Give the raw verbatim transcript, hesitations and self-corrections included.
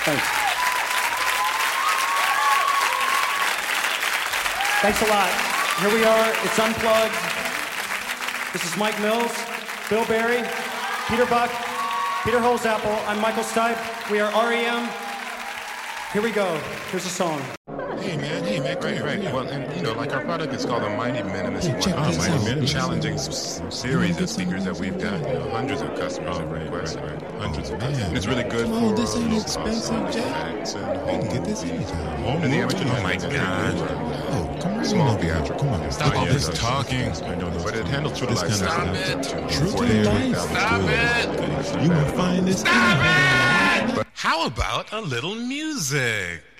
Thanks. Thanks a lot. Here we are. It's Unplugged. This is Mike Mills, Bill Berry, Peter Buck, Peter Holzapfel. I'm Michael Stipe. We are R E M. Here we go. Here's a song. Hey man, hey man, great, right. Well, and you know, like our product is called the Mighty Minimalist Hey, check One. this Oh, out. man, challenging s- series of speakers that we've got. You know, hundreds of customers have requested. Hundreds of customers. And it's really good Come on, for this ain't uh, expensive, Jack. acts and I home can get this movies. anytime. And the amateur, oh my god. Oh, come on. Small over here. theatrical. Come on. Stop all Yeah, this yeah. talking. I know, but it handles true to This life. kind of Stop stuff. it. True to life. Stop it. You gonna find this. Stop it. How about a little music?